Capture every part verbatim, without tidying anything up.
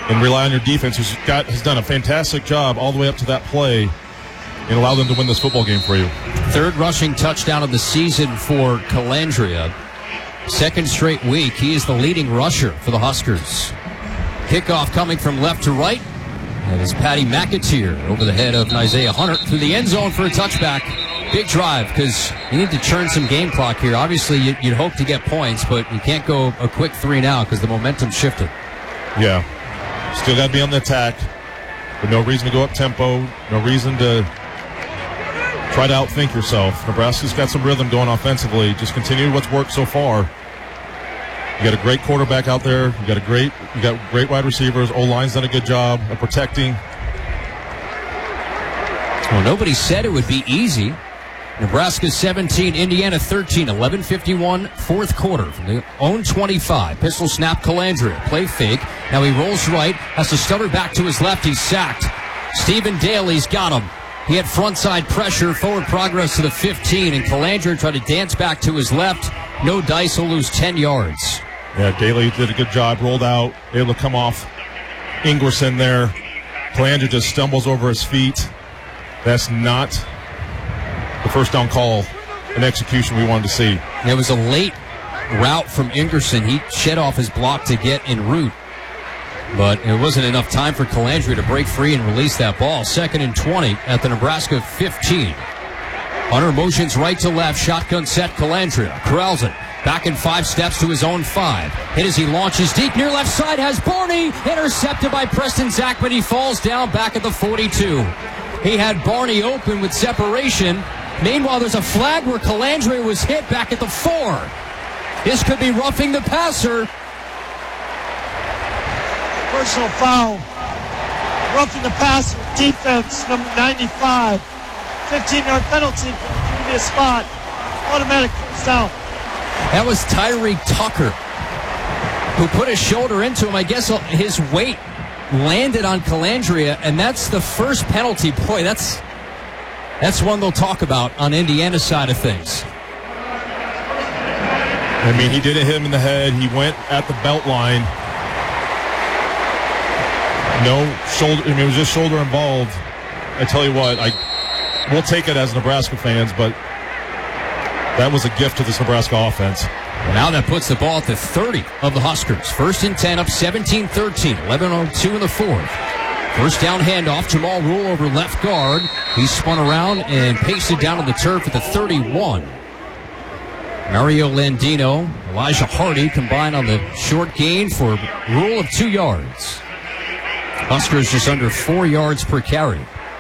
and rely on your defense, who's got has done a fantastic job all the way up to that play, and allow them to win this football game for you. Third rushing touchdown of the season for Calandria. Second straight week, he is the leading rusher for the Huskers. Kickoff coming from left to right. That is Patty McAteer over the head of Isaiah Hunter through the end zone for a touchback. Big drive because you need to churn some game clock here. Obviously, you'd hope to get points, but you can't go a quick three now because the momentum shifted. Yeah. Still got to be on the attack, but no reason to go up tempo, no reason to try to outthink yourself. Nebraska's got some rhythm going offensively. Just continue what's worked so far. You got a great quarterback out there. You got a great, you got great wide receivers. O-line's done a good job of protecting. Well, nobody said it would be easy. Nebraska seventeen, Indiana thirteen, eleven fifty-one, fourth quarter from the own twenty-five. Pistol snap, Calandria. Play fake. Now he rolls right, has to stutter back to his left. He's sacked. Stephen Daly's got him. He had frontside pressure, forward progress to the fifteen, and Calandria tried to dance back to his left. No dice, will lose ten yards. Yeah, Daly did a good job, rolled out, able to come off Ingerson there. Calandria just stumbles over his feet. That's not the first down call and execution we wanted to see. There was a late route from Ingerson. He shed off his block to get en route, but it wasn't enough time for Calandria to break free and release that ball. Second and twenty at the Nebraska fifteen. Hunter motions right to left, shotgun set, Calandria corrals it. Back in five steps to his own five. Hit as he launches deep near left side, has Barney intercepted by Preston Zachman. He falls down back at the forty-two. He had Barney open with separation. Meanwhile, there's a flag where Calandria was hit back at the four. This could be roughing the passer. Personal foul. Roughing the passer. Defense, number ninety-five. fifteen-yard penalty for the previous spot. Automatic first down. That was Tyree Tucker, who put his shoulder into him. I guess his weight landed on Calandria, and that's the first penalty. Boy, that's that's one they'll talk about on Indiana's side of things. I mean, he didn't hit him in the head. He went at the belt line. No shoulder. I mean, it was just shoulder involved. I tell you what, I we'll take it as Nebraska fans, but that was a gift to this Nebraska offense. Now that puts the ball at the thirty of the Huskers. First and ten, up seventeen thirteen. eleven oh two in the fourth. First down handoff. Jamal Rule over left guard. He spun around and pasted down on the turf at the thirty-one. Mario Landino, Elijah Hardy combined on the short gain for Rule of two yards. Huskers just under four yards per carry.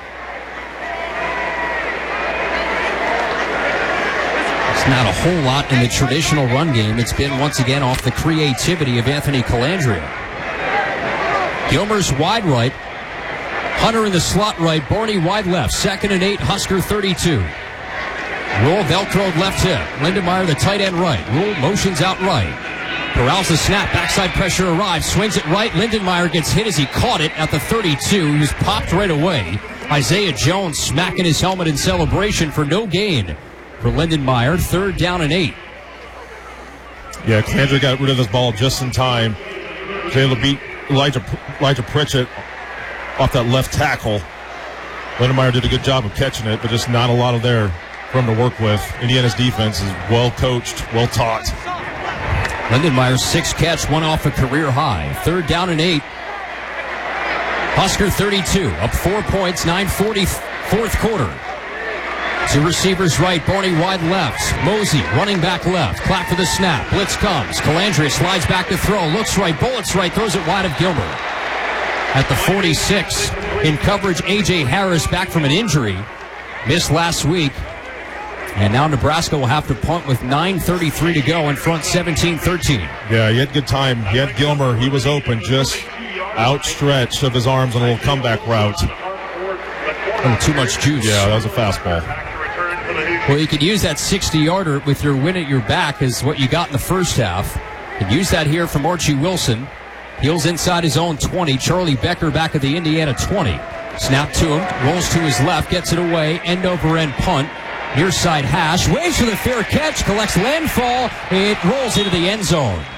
Not a whole lot in the traditional run game. It's been once again off the creativity of Anthony Calandria. Gilmer's wide right. Hunter in the slot right. Barney wide left. Second and eight. Husker thirty-two. Rule velcroed left hip. Lindenmeyer the tight end right. Rule motions out right. Corrals the snap. Backside pressure arrives. Swings it right. Lindenmeyer gets hit as he caught it at the thirty-two. He was popped right away. Isaiah Jones smacking his helmet in celebration for no gain. For Lindenmeyer, third down and eight. Yeah, Calandria got rid of this ball just in time. Was able to beat Elijah, Elijah Pritchett off that left tackle. Lindenmeyer did a good job of catching it, but just not a lot of there for him to work with. Indiana's defense is well coached, well taught. Lindenmeyer's six catch, one off a career high. Third down and eight. Husker thirty-two, up four points, nine forty, fourth quarter. Two receivers right, Barney wide left. Mosey running back left. Clap for the snap. Blitz comes. Calandria slides back to throw. Looks right, bullets right, throws it wide of Gilmer. At the forty-six, in coverage, A J Harris back from an injury. Missed last week. And now Nebraska will have to punt with nine thirty-three to go in front, seventeen thirteen. Yeah, he had good time. He had Gilmer. He was open, just outstretched of his arms on a little comeback route. A little too much juice. Yeah, that was a fastball. Well, you could use that sixty-yarder with your win at your back is what you got in the first half. You can use that here from Archie Wilson. Heels inside his own twenty. Charlie Becker back at the Indiana twenty. Snap to him. Rolls to his left. Gets it away. End over end punt. Near side hash. Waits for the fair catch. Collects landfall. It rolls into the end zone.